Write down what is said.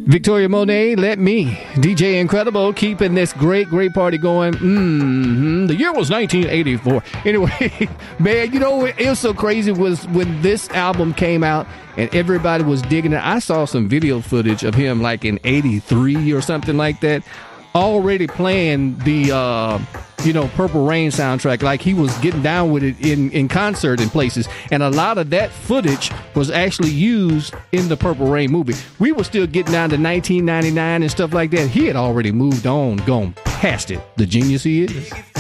Victoria Monet, Let Me. DJ Incredible, keeping this great party going. The year was 1984. Anyway, man, you know, it was so crazy was when this album came out and everybody was digging it. I saw some video footage of him like in 83 or something like that, already playing the, Purple Rain soundtrack, like he was getting down with it in concert in places. And a lot of that footage was actually used in the Purple Rain movie. We were still getting down to 1999 and stuff like that. He had already moved on, gone past it. The genius he is.